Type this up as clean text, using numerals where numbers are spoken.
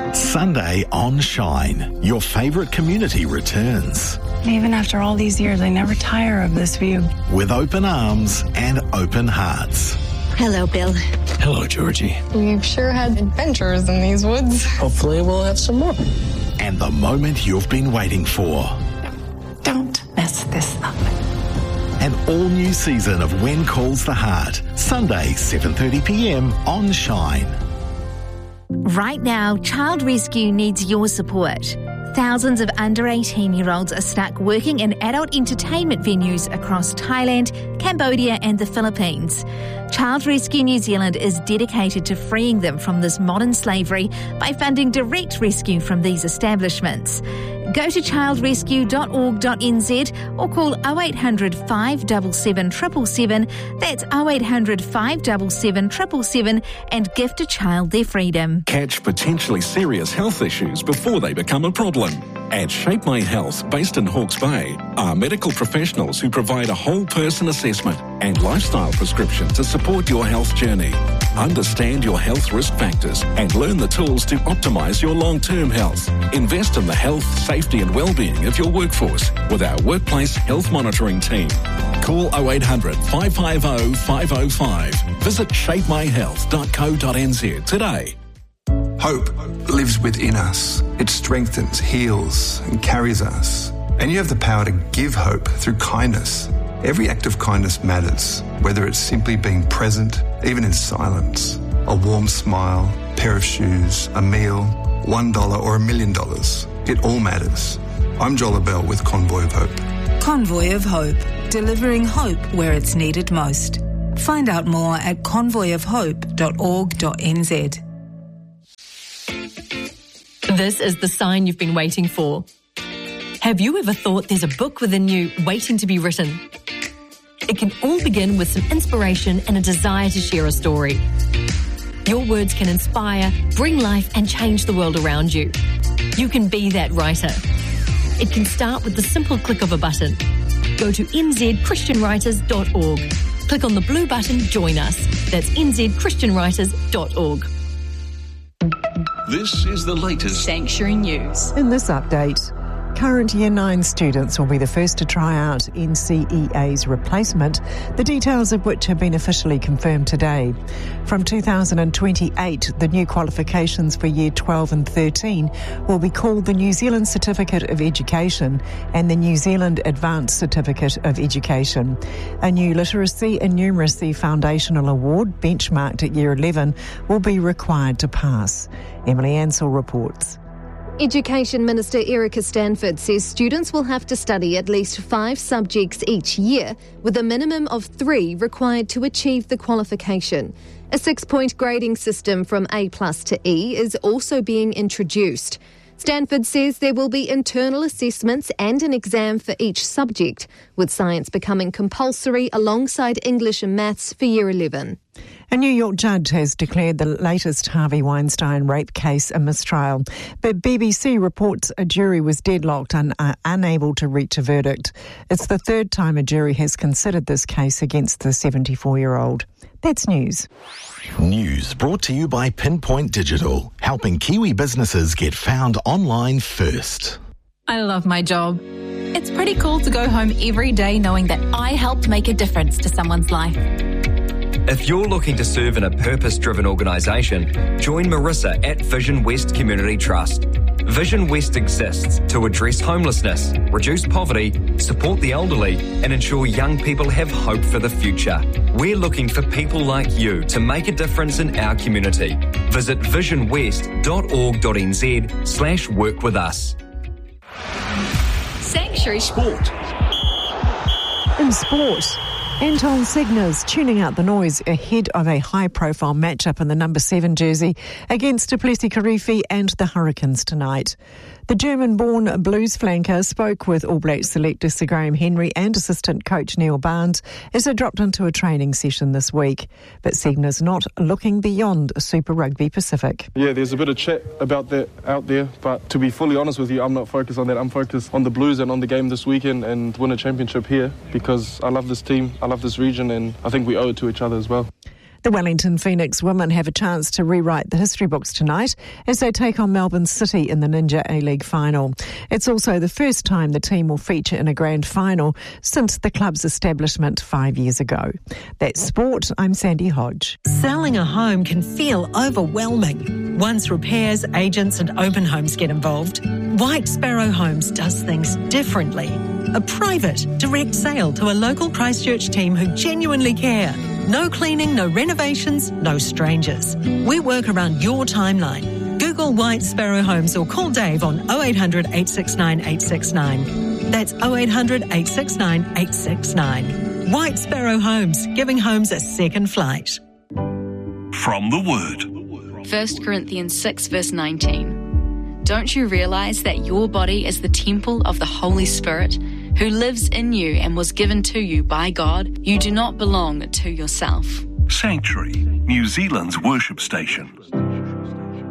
Sunday on Shine, your favourite community returns. Even after all these years, I never tire of this view. With open arms and open hearts. Hello, Bill. Hello, Georgie. We've sure had adventures in these woods. Hopefully we'll have some more. And the moment you've been waiting for. Don't mess this up. An all-new season of When Calls the Heart. Sunday, 7:30pm on Shine. Right now, Child Rescue needs your support. Thousands of under 18-year-olds are stuck working in adult entertainment venues across Thailand, Cambodia and the Philippines. Child Rescue New Zealand is dedicated to freeing them from this modern slavery by funding direct rescue from these establishments. Go to childrescue.org.nz or call 0800 577 777. That's 0800 577 777 and gift a child their freedom. Catch potentially serious health issues before they become a problem. At Shape My Health, based in Hawke's Bay, are medical professionals who provide a whole person assessment and lifestyle prescription to support your health journey. Understand your health risk factors and learn the tools to optimise your long-term health. Invest in the health, safety and well-being of your workforce with our workplace health monitoring team. Call 0800 550 505. Visit shapemyhealth.co.nz today. Hope lives within us. It strengthens, heals, and carries us. And you have the power to give hope through kindness. Every act of kindness matters, whether it's simply being present, even in silence. A warm smile, pair of shoes, a meal, $1 or $1 million. It all matters. I'm Joel Bell with Convoy of Hope. Convoy of Hope, delivering hope where it's needed most. Find out more at convoyofhope.org.nz. This is the sign you've been waiting for. Have you ever thought there's a book within you waiting to be written? It can all begin with some inspiration and a desire to share a story. Your words can inspire, bring life and change the world around you. You can be that writer. It can start with the simple click of a button. Go to nzchristianwriters.org. Click on the blue button, Join Us. That's nzchristianwriters.org. This is the latest Sanctuary News. In this update, current Year 9 students will be the first to try out NCEA's replacement, the details of which have been officially confirmed today. From 2028, the new qualifications for Year 12 and 13 will be called the New Zealand Certificate of Education and the New Zealand Advanced Certificate of Education. A new Literacy and Numeracy Foundational Award, benchmarked at Year 11, will be required to pass. Emily Ansell reports. Education Minister Erica Stanford says students will have to study at least 5 subjects each year, with a minimum of 3 required to achieve the qualification. A 6-point grading system from A+ to E is also being introduced. Stanford says there will be internal assessments and an exam for each subject, with science becoming compulsory alongside English and maths for Year 11. A New York judge has declared the latest Harvey Weinstein rape case a mistrial, but BBC reports a jury was deadlocked and unable to reach a verdict. It's the third time a jury has considered this case against the 74-year-old. That's news. News brought to you by Pinpoint Digital, helping Kiwi businesses get found online first. I love my job. It's pretty cool to go home every day knowing that I helped make a difference to someone's life. If you're looking to serve in a purpose-driven organisation, join Marissa at Vision West Community Trust. Vision West exists to address homelessness, reduce poverty, support the elderly, and ensure young people have hope for the future. We're looking for people like you to make a difference in our community. Visit visionwest.org.nz/work with us. Sanctuary Sport. In sport, Anton Segner's tuning out the noise ahead of a high-profile matchup in the number 7 jersey against Duplessis Kirifi and the Hurricanes tonight. The German-born Blues flanker spoke with All Blacks selector Sir Graham Henry and assistant coach Neil Barnes as they dropped into a training session this week. But Segner's not looking beyond Super Rugby Pacific. Yeah, there's a bit of chat about that out there, but to be fully honest with you, I'm not focused on that. I'm focused on the Blues and on the game this weekend and win a championship here because I love this team, I love this region, and I think we owe it to each other as well. The Wellington Phoenix women have a chance to rewrite the history books tonight as they take on Melbourne City in the Ninja A-League final. It's also the first time the team will feature in a grand final since the club's establishment 5 years ago. That's sport. I'm Sandy Hodge. Selling a home can feel overwhelming. Once repairs, agents and open homes get involved, White Sparrow Homes does things differently. A private, direct sale to a local Christchurch team who genuinely care. No cleaning, no renovations, no strangers. We work around your timeline. Google White Sparrow Homes or call Dave on 0800 869 869. That's 0800 869 869. White Sparrow Homes, giving homes a second flight. From the Word. 1 Corinthians 6 verse 19. Don't you realise that your body is the temple of the Holy Spirit who lives in you and was given to you by God? You do not belong to yourself. Sanctuary, New Zealand's worship station.